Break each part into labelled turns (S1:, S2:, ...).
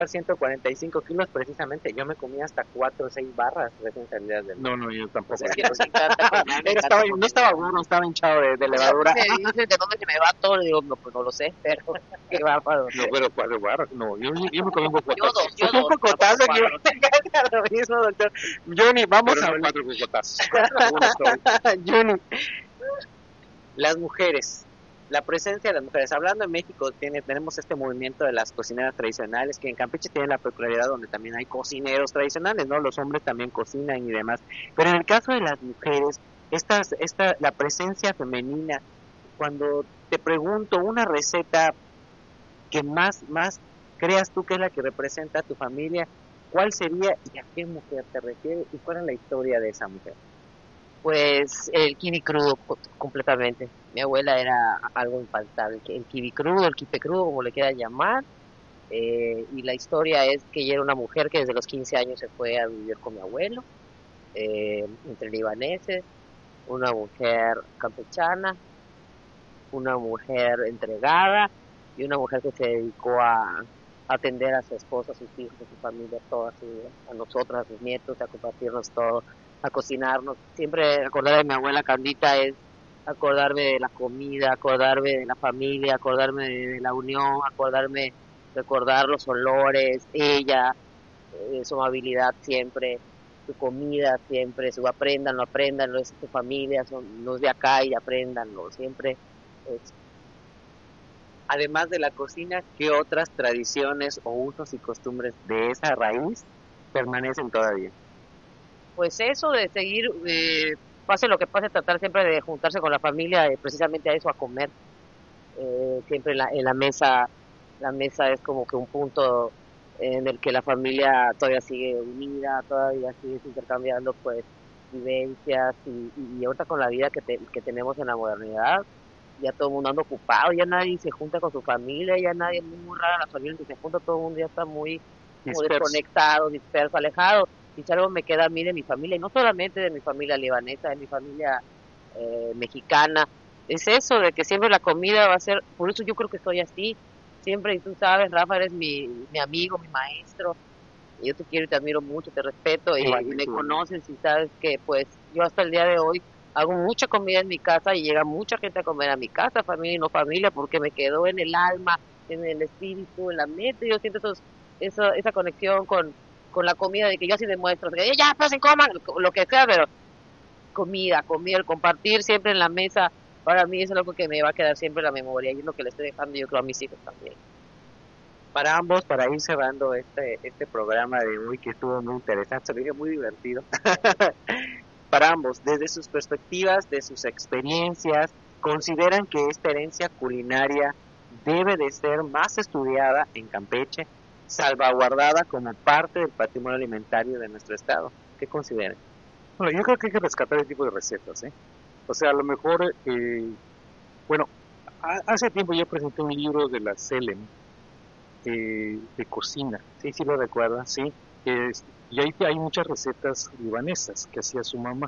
S1: 145 kilos precisamente. Yo me comía hasta 4 o 6 barras recién salidas del...
S2: No, yo tampoco.
S1: Es que nos encanta comer. No estaba gordo, estaba hinchado de levadura.
S3: Me dicen de dónde se me va todo, le digo, no, pues no lo sé, pero qué bárbaro.
S2: No, pero 4 barras, no, yo me comí un cocotazo.
S3: Yo
S1: Un cocotazo que iba a lo mismo, doctor. Johnny, vamos
S2: Pero
S1: a
S2: no
S1: hablar.
S2: 4 cocotazos. Uno estoy.
S1: Johnny, las mujeres, la presencia de las mujeres. Hablando en México, tenemos este movimiento de las cocineras tradicionales, que en Campeche tienen la peculiaridad donde también hay cocineros tradicionales, ¿no? Los hombres también cocinan y demás. Pero en el caso de las mujeres, la presencia femenina, cuando te pregunto una receta que más creas tú que es la que representa a tu familia, ¿cuál sería y a qué mujer te refiere y cuál es la historia de esa mujer?
S3: Pues el kiwi crudo completamente. Mi abuela era algo infaltable. El kiwi crudo, el kipe crudo, como le quieran llamar. Y la historia es que ella era una mujer que desde los 15 años se fue a vivir con mi abuelo, entre libaneses, una mujer campechana, una mujer entregada y una mujer que se dedicó a atender a su esposa, a sus hijos, a su familia, toda su vida, a nosotros, a sus nietos, a compartirnos todo, a cocinarnos. Siempre acordar de mi abuela Candita es acordarme de la comida, acordarme de la familia, acordarme de la unión, recordar los olores, ella, su amabilidad siempre, su comida siempre, su apréndanlo, es su familia, no es de acá y apréndanlo, siempre es.
S1: Además de la cocina, ¿qué otras tradiciones o usos y costumbres de esa raíz permanecen todavía?
S3: Pues eso de seguir, pase lo que pase, tratar siempre de juntarse con la familia, precisamente a eso, a comer, siempre en la mesa es como que un punto en el que la familia todavía sigue unida, todavía sigue intercambiando pues vivencias y ahorita con la vida que tenemos en la modernidad, ya todo el mundo anda ocupado, ya nadie se junta con su familia, ya nadie, es muy rara la familia que se junta, todo el mundo ya está muy desconectado, disperso, alejado. Y si algo me queda a mí de mi familia, y no solamente de mi familia libanesa, de mi familia mexicana, es eso, de que siempre la comida va a ser, por eso yo creo que soy así, siempre, y tú sabes, Rafa, eres mi amigo, mi maestro, y yo te quiero y te admiro mucho, te respeto, y me conoces y sabes que pues yo hasta el día de hoy hago mucha comida en mi casa y llega mucha gente a comer a mi casa, familia y no familia, porque me quedó en el alma, en el espíritu, en la mente, yo siento esa conexión con la comida, de que yo así demuestro, de que ya pasen, coman, lo que sea, pero comida, el compartir siempre en la mesa, para mí eso es algo que me va a quedar siempre en la memoria y es lo que le estoy dejando yo creo a mis hijos también.
S1: Para ambos, para ir cerrando este programa de hoy que estuvo muy interesante, se veía muy divertido. Para ambos, desde sus perspectivas, de sus experiencias, ¿consideran que esta herencia culinaria debe de ser más estudiada en Campeche, salvaguardada como parte del patrimonio alimentario de nuestro estado? ¿Qué consideran?
S2: Bueno, yo creo que hay que rescatar ese tipo de recetas, ¿eh? O sea, a lo mejor, bueno, hace tiempo yo presenté un libro de la CELEM de cocina,
S1: Sí lo recuerdas.
S2: ¿sí? Y ahí hay muchas recetas libanesas que hacía su mamá.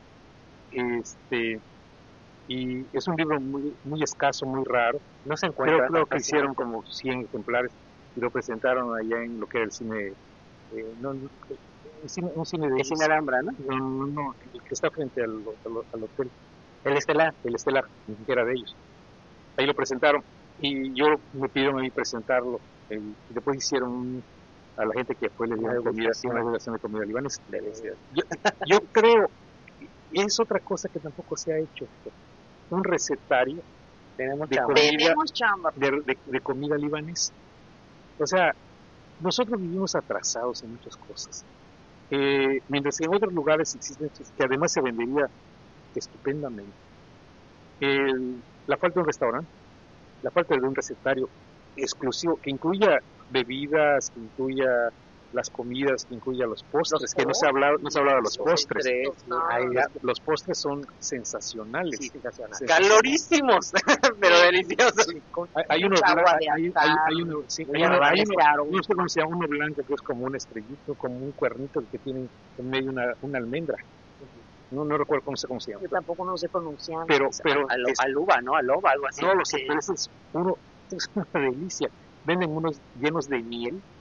S2: Y es un libro muy escaso, muy raro.
S1: No se encuentra.
S2: Creo que hicieron como 100 ejemplares y lo presentaron allá en lo que era el cine, un cine de...
S1: Es cine Alhambra, ¿no?
S2: No, el que está frente al hotel.
S1: El Estelar.
S2: El Estelar, que era de ellos. Ahí lo presentaron y me pidieron a mí presentarlo. Y después hicieron a la gente que fue, le dieron comida, una degustación de comida libanesa. Yo creo, es otra cosa que tampoco se ha hecho, un recetario de comida libanesa. O sea, nosotros vivimos atrasados en muchas cosas. Mientras que en otros lugares existen, que además se vendería estupendamente. La falta de un restaurante, la falta de un recetario exclusivo que incluya bebidas, que incluya las comidas, que incluya los postres, que no se ha hablado de los postres. Los postres son sensacionales.
S1: Sí, calorísimos, pero deliciosos.
S2: Hay uno blanco que es como un estrellito, como un cuernito que tiene en medio una almendra. No recuerdo cómo se llama.
S3: Yo tampoco no sé pronunciar.
S2: Pero
S1: aluba, ¿no? Aloba, algo así.
S2: No lo sé, pero es una delicia. Venden unos llenos de miel